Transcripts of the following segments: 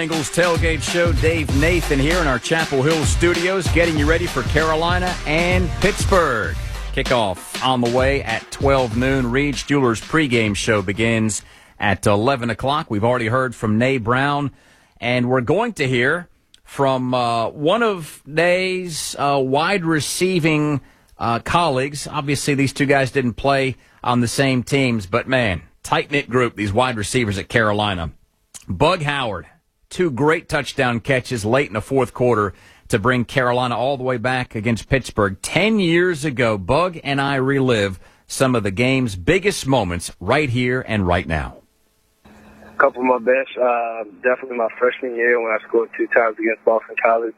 Bengals Tailgate Show. Dave Nathan here in our Chapel Hill studios, getting you ready for Carolina and Pittsburgh. Kickoff on the way at 12 noon. Reed's Jewelers pregame show begins at 11 o'clock. We've already heard from Nay Brown, and we're going to hear from one of Nay's wide receiving colleagues. Obviously, these two guys didn't play on the same teams, but, man, tight-knit group, these wide receivers at Carolina. Bug Howard. 2 great touchdown catches late in the fourth quarter to bring Carolina all the way back against Pittsburgh. 10 years ago, Bug and I relive some of the game's biggest moments right here and right now. A couple of my best, definitely my freshman year when I scored 2 times against Boston College.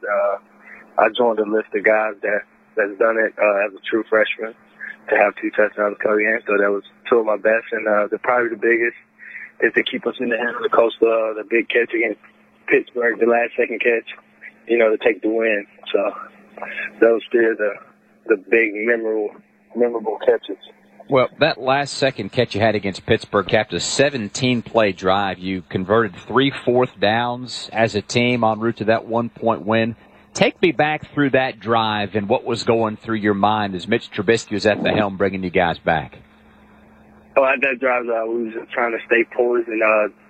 I joined a list of guys that's done it as a true freshman to have 2 touchdowns per game, so that was 2 of my best. And probably the biggest is to keep us in the hand of the coast, the big catch against Pittsburgh, the last second catch, to take the win. So those 3 are the big, memorable catches. Well, that last second catch you had against Pittsburgh capped a 17-play drive. You converted 3 fourth downs as a team en route to that 1-point win. Take me back through that drive and what was going through your mind as Mitch Trubisky was at the helm bringing you guys back. Oh, at that drive, we was just trying to stay poised, and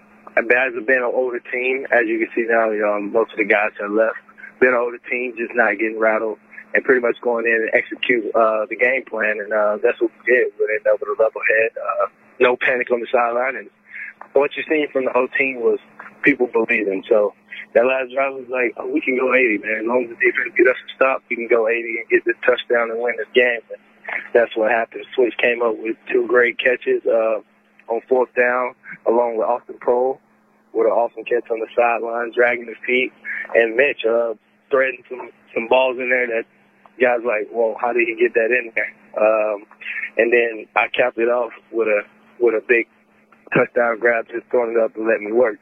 as being an older team, as you can see now, most of the guys have left. Being an older team, just not getting rattled, and pretty much going in and execute the game plan, and that's what we did. We ended up with a level head, no panic on the sideline, and what you're seeing from the whole team was people believing. So that last drive was like, we can go 80, man. As long as the defense get us a stop, we can go 80 and get this touchdown and win this game. And that's what happened. Switch came up with 2 great catches on 4th down, along with Austin Prohl, with an awesome catch on the sideline, dragging his feet, and Mitch threading some balls in there that guys like, whoa, how did he get that in there? And then I capped it off with a big touchdown grab, just throwing it up and letting me work.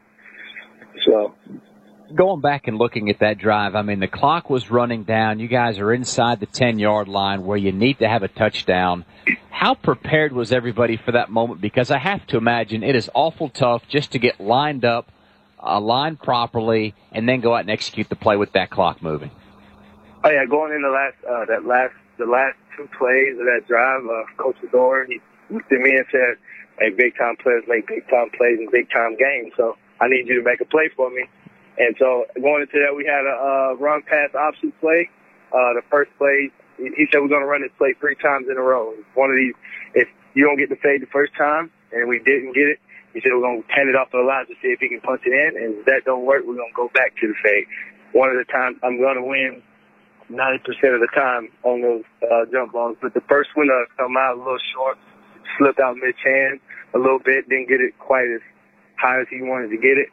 So, going back and looking at that drive, I mean, the clock was running down. You guys are inside the 10-yard line where you need to have a touchdown. How prepared was everybody for that moment? Because I have to imagine it is awful tough just to get lined up, aligned properly, and then go out and execute the play with that clock moving. Oh yeah, going in the last 2 plays of that drive, Coach Fedora, he looked at me and said, "Hey, big time players make big time plays in big time games. So I need you to make a play for me." And so going into that, we had a run pass option play. The first play, he said we're going to run this play 3 times in a row. One of these, if you don't get the fade the first time, and we didn't get it, he said we're going to hand it off to Elijah to see if he can punch it in. And if that don't work, we're going to go back to the fade. One of the times I'm going to win 90% of the time on those jump balls. But the first one come out a little short, slipped out mid-hand a little bit, didn't get it quite as high as he wanted to get it.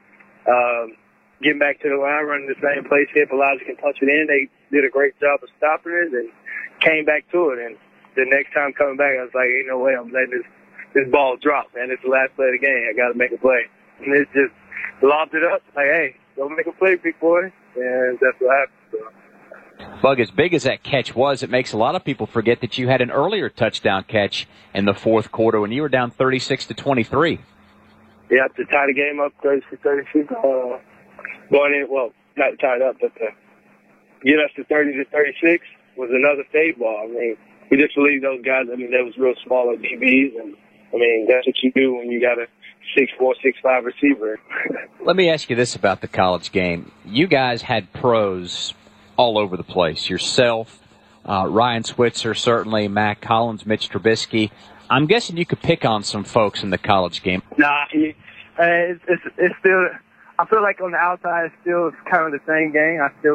Getting back to the line, running the same play, see if Elijah can punch it in. They did a great job of stopping it and came back to it. And the next time coming back, I was like, ain't no way I'm letting this ball drop, man. It's the last play of the game. I got to make a play. And it just lobbed it up, like, hey, go make a play, big boy. And that's what happened. So. Bug, as big as that catch was, it makes a lot of people forget that you had an earlier touchdown catch in the fourth quarter when you were down 36-23. Yeah, to tie the game up 36-36. Going in, well, not tied up, but to get us to 30-36 was another fade ball. I mean, we just believe those guys. I mean, they was real smaller DBs, and I mean, that's what you do when you got a 6'4", 6'5" receiver. Let me ask you this about the college game. You guys had pros all over the place. Yourself, Ryan Switzer, certainly, Matt Collins, Mitch Trubisky. I'm guessing you could pick on some folks in the college game. Nah, it's still. I feel like on the outside, it's still kind of the same game. I still